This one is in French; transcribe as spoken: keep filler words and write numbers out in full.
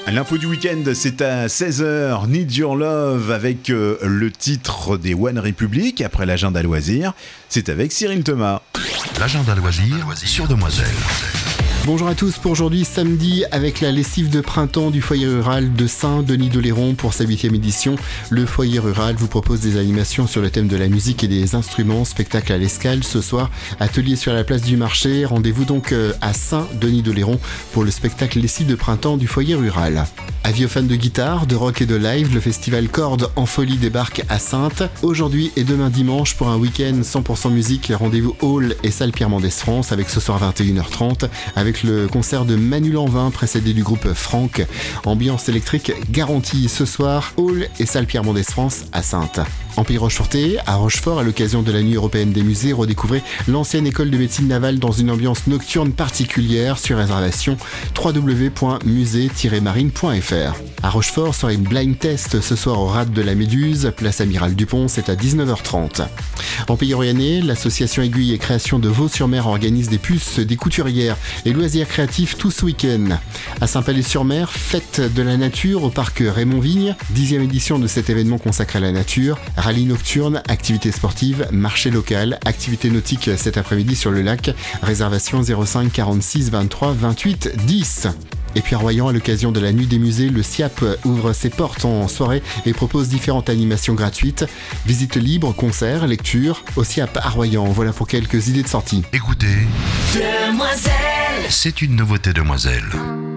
L'info du week-end, c'est à seize heures, Need Your Love avec euh, le titre des One Republic. Après l'agenda loisir, c'est avec Cyril Thomas. L'agenda loisir sur Demoiselle. Bonjour à tous, pour aujourd'hui samedi avec la lessive de printemps du foyer rural de Saint-Denis-d'Oléron pour sa huitième édition. Le foyer rural vous propose des animations sur le thème de la musique et des instruments, spectacle à l'escale ce soir, atelier sur la place du marché. Rendez-vous donc à Saint-Denis-d'Oléron pour le spectacle lessive de printemps du foyer rural. Avis aux fans de guitare, de rock et de live, le festival Cordes en Folie débarque à Saintes. Aujourd'hui et demain dimanche pour un week-end cent pour cent musique, rendez-vous Hall et salle Pierre Mendès France avec ce soir vingt et une heures trente avec le concert de Manu Lanvin précédé du groupe Franck. Ambiance électrique garantie ce soir, Hall et salle Pierre Mendès France à Saintes. Empire Rocheforté, à Rochefort, à l'occasion de la Nuit européenne des musées, redécouvrez l'ancienne école de médecine navale dans une ambiance nocturne particulière sur réservation w w w point musée tiret marine point f r. À Rochefort sera une blind test ce soir au Rade de la Méduse, place Amiral Dupont, c'est à dix-neuf heures trente. En Pays Royannais, l'association Aiguille et Création de Vaux-sur-Mer organise des puces, des couturières et loisirs créatifs tout ce week-end. À Saint-Palais-sur-Mer, fête de la nature au parc Raymond Vigne, dixième édition de cet événement consacré à la nature. Rallye nocturne, activités sportives, marché local, activités nautiques cet après-midi sur le lac. Réservation zéro cinq quarante-six vingt-trois vingt-huit dix. Et puis à Royan, à l'occasion de la Nuit des musées, le S I A P ouvre ses portes en soirée et propose différentes animations gratuites. Visites libres, concerts, lectures. Au S I A P à Royan, voilà pour quelques idées de sortie. Écoutez, Demoiselle, c'est une nouveauté Demoiselle.